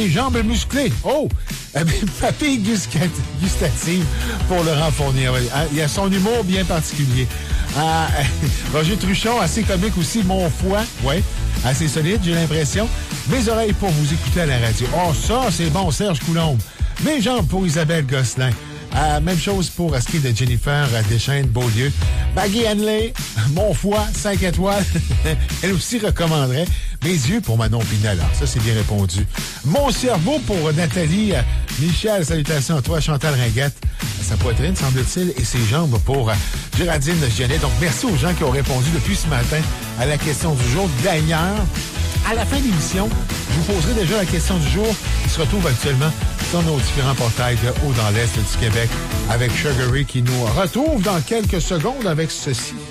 Les jambes musclées. Oh! Papille gustative pour Laurent Fournier. Il a son humour bien particulier. Roger Truchon, assez comique aussi. Mon foie, oui, assez solide, j'ai l'impression. Mes oreilles pour vous écouter à la radio. Oh, ça, c'est bon, Serge Coulombe. Mes jambes pour Isabelle Gosselin. Même chose pour ce qui est de Jennifer Deschênes-Beaulieu. Maggie Henley, mon foie, 5 étoiles. Elle aussi recommanderait. Mes yeux pour Manon Pinal. Alors, ça, c'est bien répondu. Mon cerveau pour Nathalie. Michel, salutations à toi. Chantal Ringuette, sa poitrine, semble-t-il, et ses jambes pour Géraldine Giannet. Donc, merci aux gens qui ont répondu depuis ce matin à la question du jour. D'ailleurs, à la fin de l'émission, je vous poserai déjà la question du jour qui se retrouve actuellement sur nos différents portails de haut dans l'Est du Québec avec Sugar Ray qui nous retrouve dans quelques secondes avec ceci.